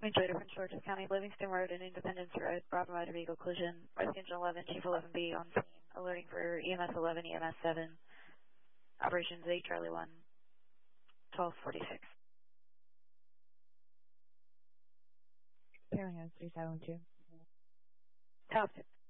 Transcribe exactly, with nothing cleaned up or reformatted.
Later, Prince George's County, Livingston Road and Independence Road, Bravo Motor Vehicle collision. Rescue Engine eleven, Chief eleven B on scene. Alerting for E M S eleven, E M S seven. Operations eight, Charlie one, twelve forty-six. Carolina three seven two. Top six.